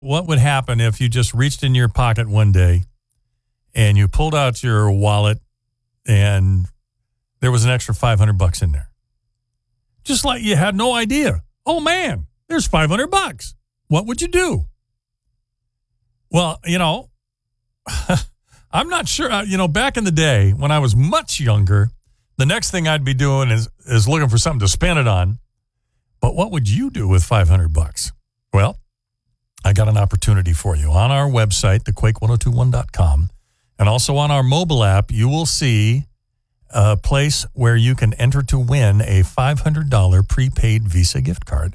What would happen if you just reached in your pocket one day and you pulled out your wallet and there was an extra $500 in there? Just like you had no idea. Oh, man, there's $500. What would you do? Well, I'm not sure. Back in the day when I was much younger, the next thing I'd be doing is looking for something to spend it on. But what would you do with $500? Well, I got an opportunity for you. On our website, thequake1021.com, and also on our mobile app, you will see a place where you can enter to win a $500 prepaid Visa gift card.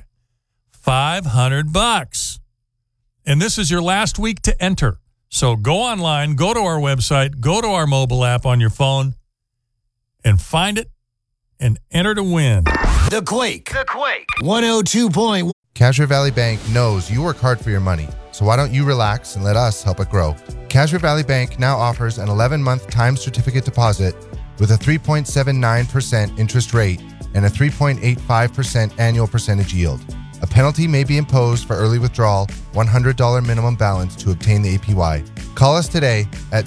$500. And this is your last week to enter. So go online, go to our website, go to our mobile app on your phone, and find it and enter to win. The Quake. 102. Cashmere Valley Bank knows you work hard for your money, so why don't you relax and let us help it grow? Cashmere Valley Bank now offers an 11-month time certificate deposit with a 3.79% interest rate and a 3.85% annual percentage yield. A penalty may be imposed for early withdrawal, $100 minimum balance to obtain the APY. Call us today at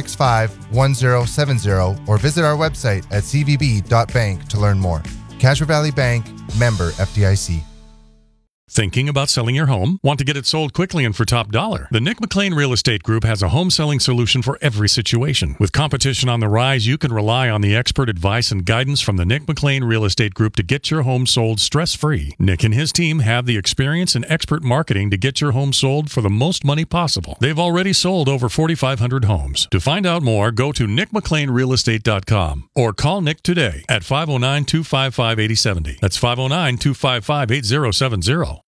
665-1070 or visit our website at cvb.bank to learn more. Cashmere Valley Bank, member FDIC. Thinking about selling your home? Want to get it sold quickly and for top dollar? The Nick McLean Real Estate Group has a home selling solution for every situation. With competition on the rise, you can rely on the expert advice and guidance from the Nick McLean Real Estate Group to get your home sold stress-free. Nick and his team have the experience and expert marketing to get your home sold for the most money possible. They've already sold over 4,500 homes. To find out more, go to nickmcleanrealestate.com or call Nick today at 509-255-8070. That's 509-255-8070.